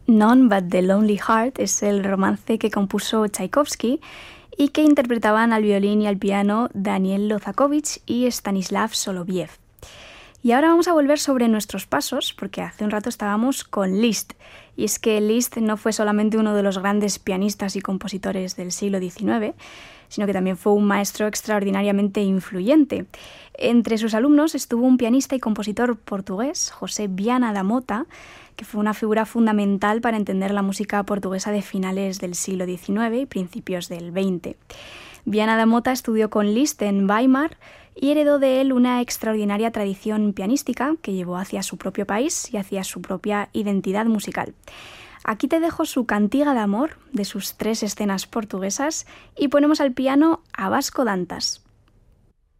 None But the Lonely Heart es el romance que compuso Tchaikovsky y que interpretaban al violín y al piano Daniel Lozakovich y Stanislav Soloviev. Y ahora vamos a volver sobre nuestros pasos, porque hace un rato estábamos con Liszt. Y es que Liszt no fue solamente uno de los grandes pianistas y compositores del siglo XIX, sino que también fue un maestro extraordinariamente influyente. Entre sus alumnos estuvo un pianista y compositor portugués, José Viana da Mota, que fue una figura fundamental para entender la música portuguesa de finales del siglo XIX y principios del XX. Viana da Mota estudió con Liszt en Weimar y heredó de él una extraordinaria tradición pianística que llevó hacia su propio país y hacia su propia identidad musical. Aquí te dejo su cantiga de amor de sus 3 escenas portuguesas y ponemos al piano a Vasco Dantas.